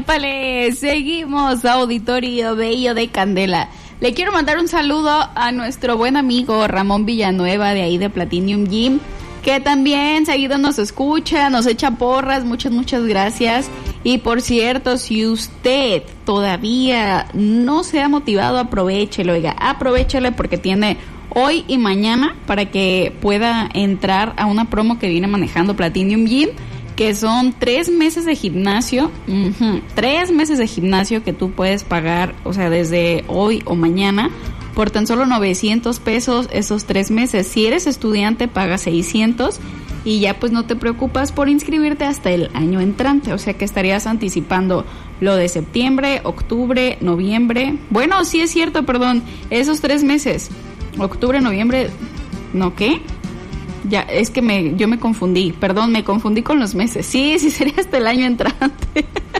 épale, seguimos, auditorio bello de Candela. Le quiero mandar un saludo a nuestro buen amigo Ramón Villanueva de ahí de Platinum Gym, que también seguido nos escucha, nos echa porras, muchas gracias. Y por cierto, si usted todavía no se ha motivado, aprovechelo, oiga, aprovechele porque tiene hoy y mañana para que pueda entrar a una promo que viene manejando Platinum Gym, que son 3 meses de gimnasio, 3 meses de gimnasio que tú puedes pagar, o sea, desde hoy o mañana, por tan solo 900 pesos esos 3 meses. Si eres estudiante, pagas 600 y ya pues no te preocupas por inscribirte hasta el año entrante, o sea que estarías anticipando lo de septiembre, octubre, noviembre. Bueno, sí es cierto, perdón, esos 3 meses, octubre, noviembre, ¿no qué? Ya, es que yo me confundí, perdón, me confundí con los meses. Sí, sería hasta el año entrante.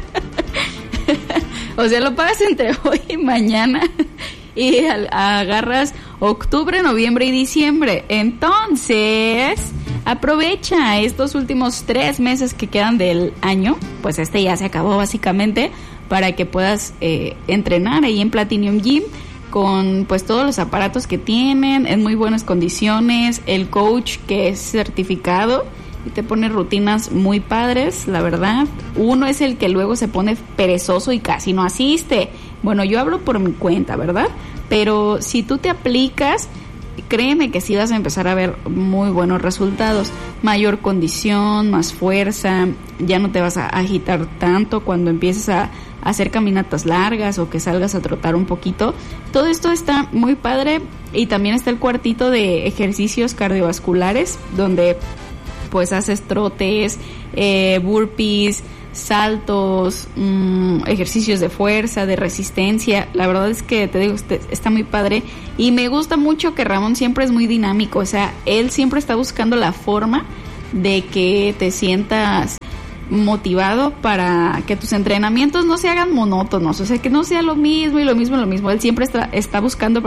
O sea, lo pagas entre hoy y mañana y agarras octubre, noviembre y diciembre. Entonces, aprovecha estos últimos 3 meses que quedan del año, pues ya se acabó básicamente, para que puedas entrenar ahí en Platinum Gym, con pues todos los aparatos que tienen, en muy buenas condiciones, el coach que es certificado y te pone rutinas muy padres, la verdad. Uno es el que luego se pone perezoso y casi no asiste. Bueno, yo hablo por mi cuenta, ¿verdad? Pero si tú te aplicas, créeme que sí vas a empezar a ver muy buenos resultados. Mayor condición, más fuerza, ya no te vas a agitar tanto cuando empieces a hacer caminatas largas o que salgas a trotar un poquito. Todo esto está muy padre y también está el cuartito de ejercicios cardiovasculares donde pues haces trotes, burpees, saltos, ejercicios de fuerza, de resistencia. La verdad es que te digo, está muy padre y me gusta mucho que Ramón siempre es muy dinámico, o sea, él siempre está buscando la forma de que te sientas motivado para que tus entrenamientos no se hagan monótonos, o sea, que no sea lo mismo y lo mismo. Él siempre está buscando,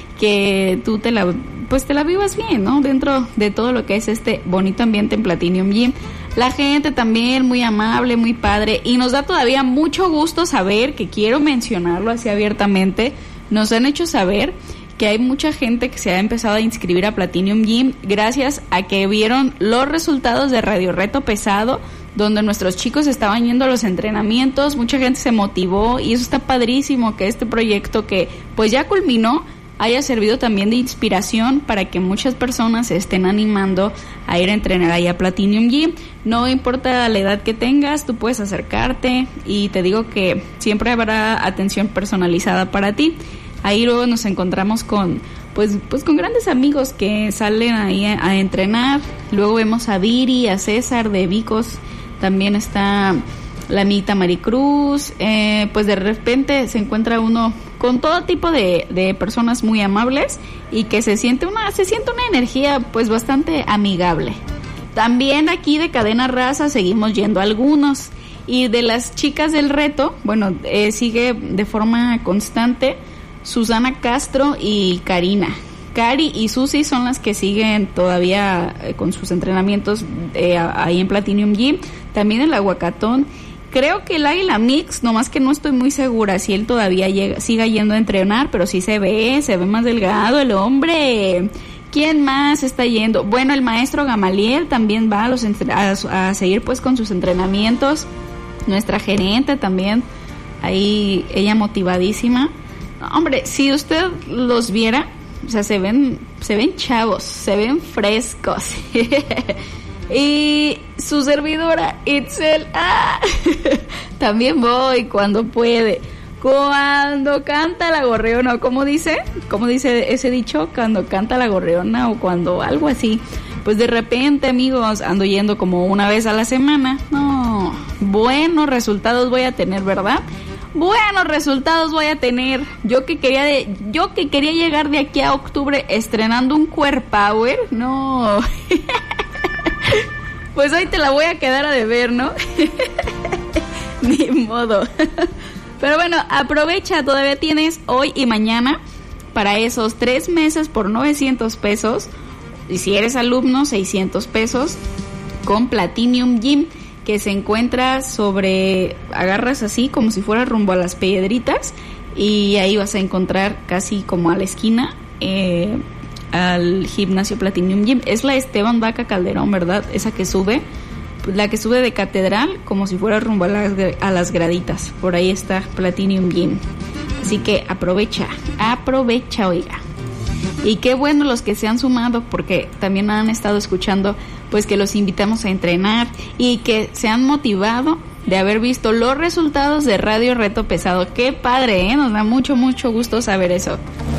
que tú te la vivas bien, ¿no? Dentro de todo lo que es este bonito ambiente en Platinum Gym. La gente también muy amable, muy padre, y nos da todavía mucho gusto saber, que quiero mencionarlo así abiertamente, nos han hecho saber que hay mucha gente que se ha empezado a inscribir a Platinum Gym gracias a que vieron los resultados de Radio Reto Pesado, donde nuestros chicos estaban yendo a los entrenamientos. Mucha gente se motivó y eso está padrísimo, que este proyecto que pues ya culminó haya servido también de inspiración para que muchas personas se estén animando a ir a entrenar ahí a Platinum Gym. No importa la edad que tengas, tú puedes acercarte y te digo que siempre habrá atención personalizada para ti. Ahí luego nos encontramos con con grandes amigos que salen ahí a entrenar. Luego vemos a Viri, a César de Vicos, también está la amiguita Maricruz. Pues de repente se encuentra uno con todo tipo de personas muy amables y que se siente una energía pues bastante amigable. También aquí de Cadena Raza seguimos yendo a algunos, y de las chicas del reto, sigue de forma constante Susana Castro y Karina. Cari y Susi son las que siguen todavía con sus entrenamientos ahí en Platinum Gym. También el Aguacatón. Creo que el Águila Mix, nomás que no estoy muy segura si él todavía siga yendo a entrenar, pero sí se ve más delgado el hombre. ¿Quién más está yendo? Bueno, el maestro Gamaliel también va a seguir pues con sus entrenamientos. Nuestra gerente también, ahí ella motivadísima. Hombre, si usted los viera, o sea, se ven chavos, se ven frescos. Y su servidora Itzel, también voy cuando puede. Cuando canta la gorriona, ¿cómo dice ese dicho? Cuando canta la gorriona o cuando algo así. Pues de repente, amigos, ando yendo como una vez a la semana. No, buenos resultados voy a tener, ¿verdad? Buenos resultados voy a tener. Yo que quería llegar de aquí a octubre estrenando un Core Power. No. Pues hoy te la voy a quedar a deber, ¿no? Ni modo. Pero bueno, aprovecha, todavía tienes hoy y mañana para esos 3 meses por 900 pesos. Y si eres alumno, 600 pesos con Platinum Gym, que se encuentra agarras así como si fuera rumbo a las Piedritas, y ahí vas a encontrar casi como a la esquina al gimnasio Platinum Gym. Es la Esteban Vaca Calderón, ¿verdad? Esa que sube, la que sube de Catedral como si fuera rumbo a las graditas. Por ahí está Platinum Gym. Así que aprovecha, oiga. Y qué bueno los que se han sumado, porque también han estado escuchando, pues que los invitamos a entrenar y que se han motivado de haber visto los resultados de Radio Reto Pesado. Qué padre, nos da mucho gusto saber eso.